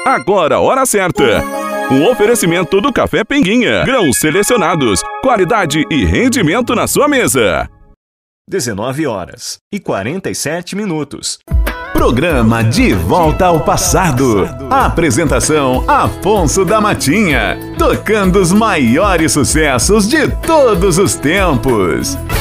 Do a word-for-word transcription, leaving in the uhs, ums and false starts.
Agora a hora certa. Um oferecimento do Café Pinguinha. Grãos selecionados, qualidade e rendimento na sua mesa. dezenove horas e quarenta e sete minutos. Programa De Volta ao Passado. Apresentação Afonso da Matinha. Tocando os maiores sucessos de todos os tempos.